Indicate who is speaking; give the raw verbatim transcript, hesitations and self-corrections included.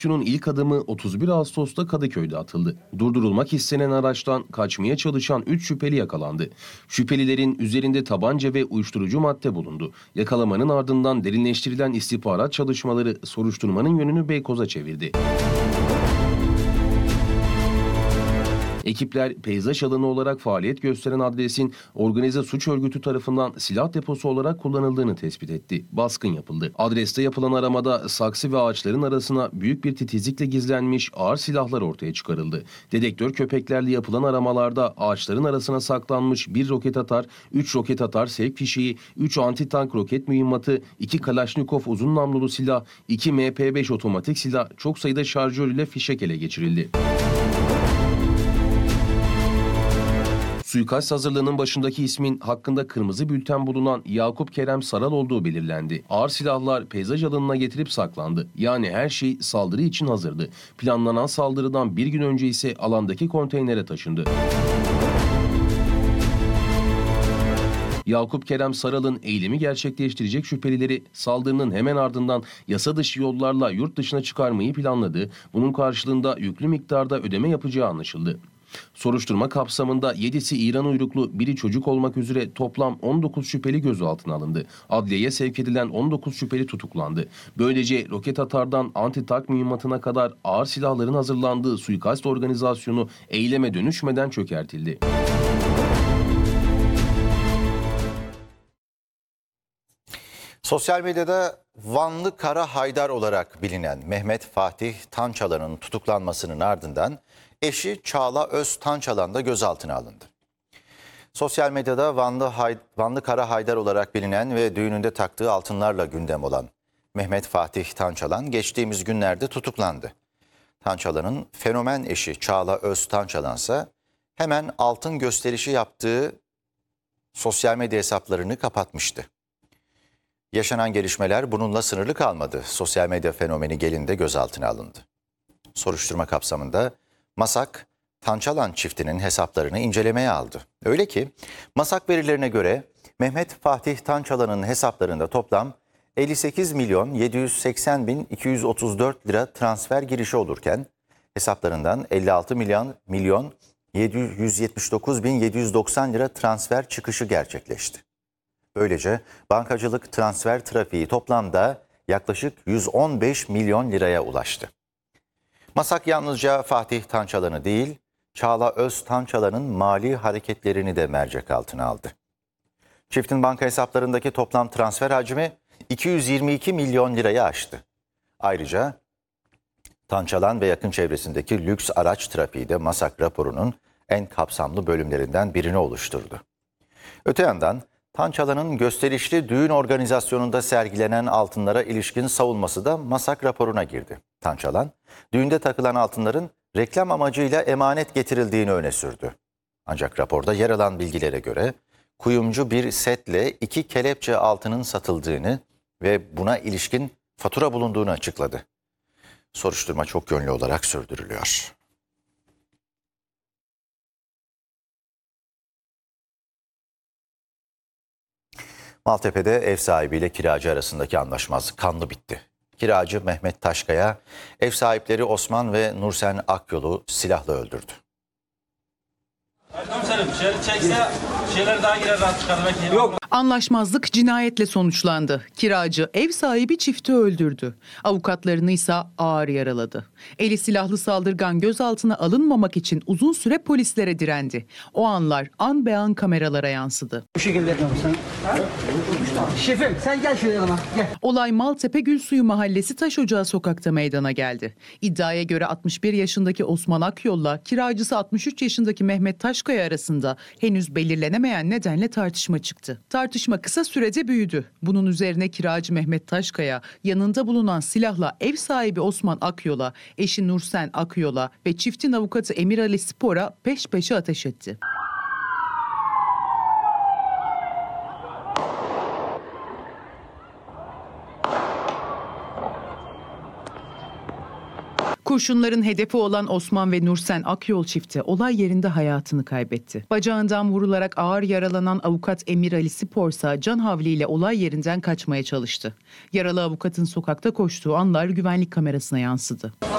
Speaker 1: Şunun ilk adımı otuz bir Ağustos'ta Kadıköy'de atıldı. Durdurulmak istenen araçtan kaçmaya çalışan üç şüpheli yakalandı. Şüphelilerin üzerinde tabanca ve uyuşturucu madde bulundu. Yakalamanın ardından derinleştirilen istihbarat çalışmaları soruşturmanın yönünü Beykoz'a çevirdi. Ekipler peyzaj alanı olarak faaliyet gösteren adresin organize suç örgütü tarafından silah deposu olarak kullanıldığını tespit etti. Baskın yapıldı. Adreste yapılan aramada saksı ve ağaçların arasına büyük bir titizlikle gizlenmiş ağır silahlar ortaya çıkarıldı. Dedektör köpeklerle yapılan aramalarda ağaçların arasına saklanmış bir roket atar, üç roket atar sevk fişeği, üç anti-tank roket mühimmatı, iki Kalaşnikov uzun namlulu silah, iki M P beş otomatik silah, çok sayıda şarjör ile fişek ele geçirildi. Suikast hazırlığının başındaki ismin hakkında kırmızı bülten bulunan Yakup Kerem Saral olduğu belirlendi. Ağır silahlar peyzaj alanına getirip saklandı. Yani her şey saldırı için hazırdı. Planlanan saldırıdan bir gün önce ise alandaki konteynere taşındı. Yakup Kerem Saral'ın eylemi gerçekleştirecek şüphelileri saldırının hemen ardından yasa dışı yollarla yurt dışına çıkarmayı planladı. Bunun karşılığında yüklü miktarda ödeme yapacağı anlaşıldı. Soruşturma kapsamında yedisi İran uyruklu, biri çocuk olmak üzere toplam on dokuz şüpheli gözaltına alındı. Adliyeye sevk edilen on dokuz şüpheli tutuklandı. Böylece roket atardan anti-tank mühimmatına kadar ağır silahların hazırlandığı suikast organizasyonu eyleme dönüşmeden çökertildi.
Speaker 2: Sosyal medyada Vanlı Kara Haydar olarak bilinen Mehmet Fatih Tançalan'ın tutuklanmasının ardından eşi Çağla Öz Tançalan da gözaltına alındı. Sosyal medyada Vanlı, Hay Vanlı Kara Haydar olarak bilinen ve düğününde taktığı altınlarla gündem olan Mehmet Fatih Tançalan geçtiğimiz günlerde tutuklandı. Tançalan'ın fenomen eşi Çağla Öz Tançalan ise hemen altın gösterişi yaptığı sosyal medya hesaplarını kapatmıştı. Yaşanan gelişmeler bununla sınırlı kalmadı. Sosyal medya fenomeni gelin de gözaltına alındı. Soruşturma kapsamında MASAK, Tançalan çiftinin hesaplarını incelemeye aldı. Öyle ki MASAK verilerine göre Mehmet Fatih Tançalan'ın hesaplarında toplam elli sekiz milyon yedi yüz seksen bin iki yüz otuz dört lira transfer girişi olurken hesaplarından elli altı milyon yüz yetmiş dokuz bin yedi yüz doksan lira transfer çıkışı gerçekleşti. Böylece bankacılık transfer trafiği toplamda yaklaşık yüz on beş milyon liraya ulaştı. MASAK yalnızca Fatih Tançalan'ı değil, Çağla Öz Tançalan'ın mali hareketlerini de mercek altına aldı. Çiftin banka hesaplarındaki toplam transfer hacmi iki yüz yirmi iki milyon lirayı aştı. Ayrıca Tançalan ve yakın çevresindeki lüks araç trafiği de MASAK raporunun en kapsamlı bölümlerinden birini oluşturdu. Öte yandan Tançalan'ın gösterişli düğün organizasyonunda sergilenen altınlara ilişkin savunması da MASAK raporuna girdi. Tançalan, düğünde takılan altınların reklam amacıyla emanet getirildiğini öne sürdü. Ancak raporda yer alan bilgilere göre kuyumcu bir setle iki kelepçe altının satıldığını ve buna ilişkin fatura bulunduğunu açıkladı. Soruşturma çok yönlü olarak sürdürülüyor. Maltepe'de ev sahibiyle kiracı arasındaki anlaşmazlık kanlı bitti. Kiracı Mehmet Taşkaya, ev sahipleri Osman ve Nursen Akyol'u silahla öldürdü.
Speaker 3: Komiserim çekse şeyler daha girer rahat çıkar belki. Yok.
Speaker 4: Anlaşmazlık cinayetle sonuçlandı. Kiracı ev sahibi çifti öldürdü. Avukatlarını ise ağır yaraladı. Eli silahlı saldırgan gözaltına alınmamak için uzun süre polislere direndi. O anlar an be an kameralara yansıdı.
Speaker 5: Bu şekilde yapalım sen. Şefim sen gel şuraya yanıma gel.
Speaker 4: Olay Maltepe Gülsuyu Mahallesi Taş Ocağı sokakta meydana geldi. İddiaya göre altmış bir yaşındaki Osman Akyol'la kiracısı altmış üç yaşındaki Mehmet Taşkaya arasında henüz belirlenemeyen nedenle tartışma çıktı. Tartışma kısa sürede büyüdü. Bunun üzerine kiracı Mehmet Taşkaya yanında bulunan silahla ev sahibi Osman Akyol'a, eşi Nursen Akyol'a ve çiftin avukatı Emir Ali Spor'a peş peşe ateş etti. Kurşunların hedefi olan Osman ve Nursen Akyol çifti olay yerinde hayatını kaybetti. Bacağından vurularak ağır yaralanan avukat Emir Ali Sporsa can havliyle olay yerinden kaçmaya çalıştı. Yaralı avukatın sokakta koştuğu anlar güvenlik kamerasına yansıdı.